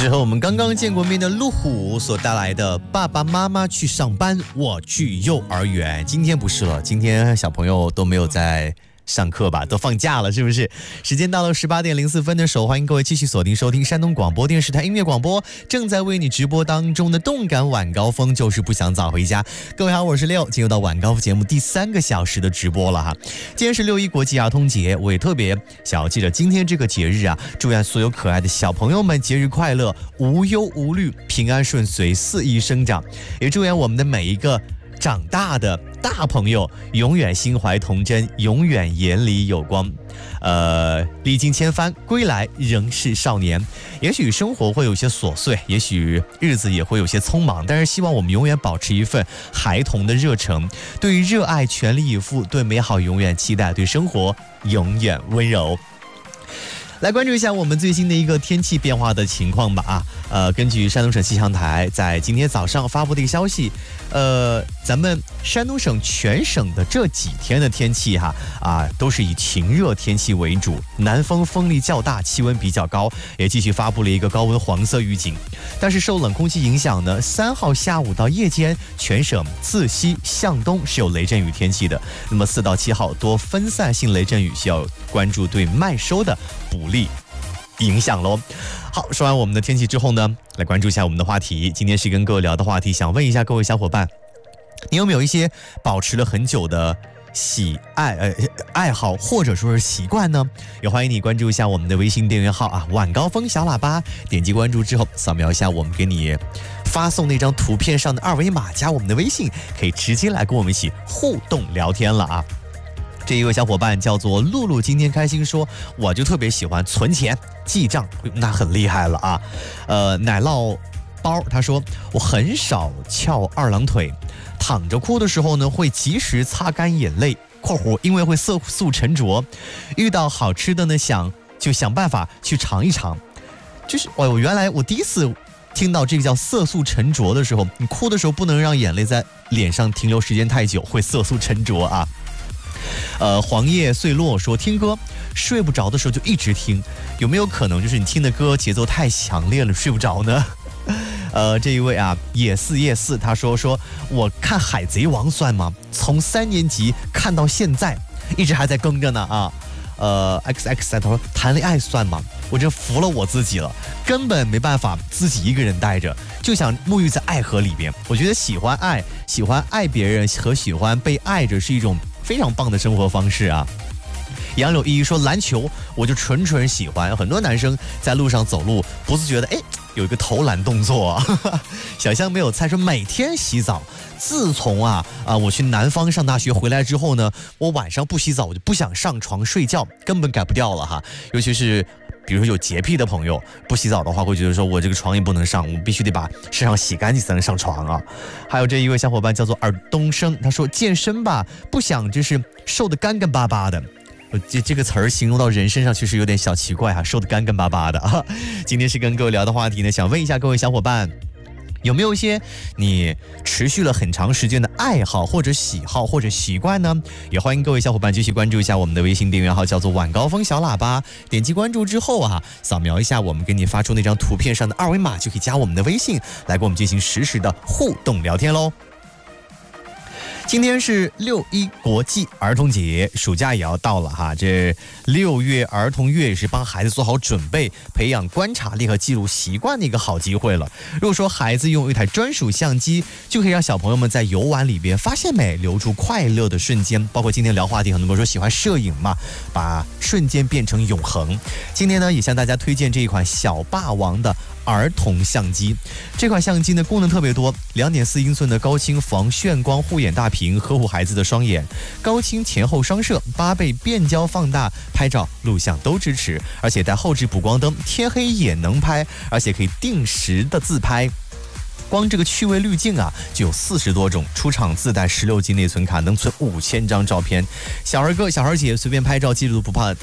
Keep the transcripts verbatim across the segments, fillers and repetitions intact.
是和我们刚刚见过面的路虎所带来的爸爸妈妈去上班，我去幼儿园。今天不是了，今天小朋友都没有在上课吧，都放假了，是不是？时间到了十八点零四分的时候，欢迎各位继续锁定收听山东广播电视台音乐广播，正在为你直播当中的动感晚高峰，就是不想早回家。各位好，我是六，进入到晚高峰节目第三个小时的直播了哈。今天是六一国际儿童节，我也特别想要记着今天这个节日啊，祝愿所有可爱的小朋友们节日快乐，无忧无虑，平安顺遂，肆意生长。也祝愿我们的每一个长大的大朋友永远心怀童真，永远眼里有光，呃，历经千帆归来仍是少年。也许生活会有些琐碎，也许日子也会有些匆忙，但是希望我们永远保持一份孩童的热忱，对于热爱全力以赴，对美好永远期待，对生活永远温柔。来关注一下我们最新的一个天气变化的情况吧啊，呃，根据山东省气象台在今天早上发布的一个消息，呃，咱们山东省全省的这几天的天气哈啊，都是以晴热天气为主，南风风力较大，气温比较高，也继续发布了一个高温黄色预警。但是受冷空气影响呢，三号下午到夜间，全省自西向东是有雷阵雨天气的。那么四到七号多分散性雷阵雨，需要关注对麦收的补力影响喽。好，说完我们的天气之后呢，来关注一下我们的话题。今天是跟各位聊的话题，想问一下各位小伙伴，你有没有一些保持了很久的喜爱呃爱好或者说是习惯呢？也欢迎你关注一下我们的微信订阅号啊，晚高峰小喇叭，点击关注之后，扫描一下我们给你发送那张图片上的二维码，加我们的微信，可以直接来跟我们一起互动聊天了啊。这一位小伙伴叫做露露，今天开心说，我就特别喜欢存钱记账，那很厉害了啊。呃，奶酪包他说，我很少翘二郎腿，躺着哭的时候呢，会及时擦干眼泪（括弧因为会色素沉着），遇到好吃的呢，想就想办法去尝一尝。就是我原来我第一次听到这个叫色素沉着的时候，你哭的时候不能让眼泪在脸上停留时间太久，会色素沉着啊。呃，黄叶碎落说，听歌睡不着的时候就一直听，有没有可能就是你听的歌节奏太强烈了睡不着呢？呃，这一位啊，野四夜四他说说我看海贼王算吗？从三年级看到现在，一直还在更着呢啊。呃 ，X X 他说谈恋爱算吗？我真服了我自己了，根本没办法自己一个人待着，就想沐浴在爱河里边。我觉得喜欢爱，喜欢爱别人和喜欢被爱着是一种非常棒的生活方式啊。杨柳依依说篮球我就纯纯喜欢，很多男生在路上走路不自觉的哎有一个投篮动作啊。小香没有猜说每天洗澡，自从啊啊我去南方上大学回来之后呢，我晚上不洗澡我就不想上床睡觉，根本改不掉了哈。尤其是比如说有洁癖的朋友，不洗澡的话会觉得说我这个床也不能上，我必须得把身上洗干净才能上床啊。还有这一位小伙伴叫做尔东升，他说健身吧，不想就是瘦得干干巴巴的。这这个词儿形容到人身上确实有点小奇怪哈、啊，瘦得干干巴巴的啊。今天是跟各位聊的话题呢，想问一下各位小伙伴，有没有一些你持续了很长时间的爱好或者喜好或者习惯呢？也欢迎各位小伙伴继续关注一下我们的微信订阅号，叫做晚高峰小喇叭。点击关注之后啊，扫描一下我们给你发出那张图片上的二维码，就可以加我们的微信来跟我们进行实时的互动聊天喽。今天是六一国际儿童节，暑假也要到了哈。这六月儿童月也是帮孩子做好准备，培养观察力和记录习惯的一个好机会了。如果说孩子拥有一台专属相机，就可以让小朋友们在游玩里边发现美，留出快乐的瞬间。包括今天聊话题，很多朋友说喜欢摄影嘛，把瞬间变成永恒。今天呢，也向大家推荐这一款小霸王的儿童相机。这款相机呢，功能特别多， 两点四英寸的高清防眩光护眼大屏，呵护孩子的双眼，高清前后双摄，八倍变焦放大，拍照录像都支持，而且带后置补光灯，天黑也能拍，而且可以定时的自拍。光这个趣味滤镜啊，就有四十多种，出厂自带十六 G 内存卡，能存五千张照片。小孩哥小孩姐随便拍照记录不怕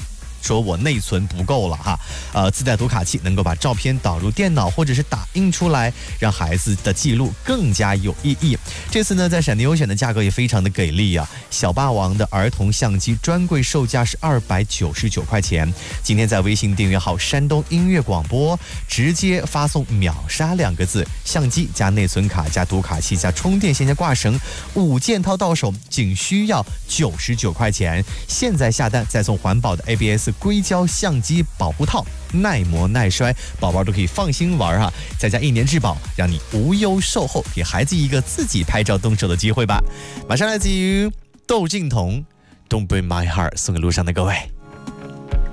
说我内存不够了哈，呃，自带读卡器能够把照片导入电脑或者是打印出来，让孩子的记录更加有意义。这次呢，在闪电优选的价格也非常的给力啊，小霸王的儿童相机专柜售价是二百九十九块钱。今天在微信订阅号山东音乐广播，直接发送秒杀两个字，相机加内存卡加读卡器加充电线加挂绳，五件套到手，仅需要九十九块钱。现在下单再送环保的 A B S 硅胶相机保护套，耐磨耐摔，宝宝都可以放心玩哈。再加一年质保，让你无忧售后，给孩子一个自己拍照动手的机会吧。马上来自于窦靖童 Don't Break My Heart 送给路上的各位。